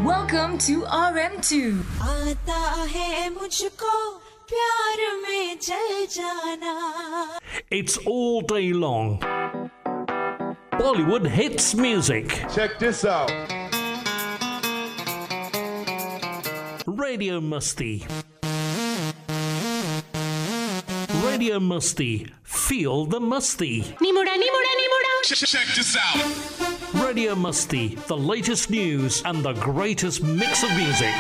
Welcome to RM2. आता है मुझको प्यार में जल जाना. It's all day long. Bollywood hits music. Check this out. Radio Musti. Radio Musti. Feel the musty. Nimuda, nimuda, nimuda. Check this out. Radio Musti. The latest news and the greatest mix of music.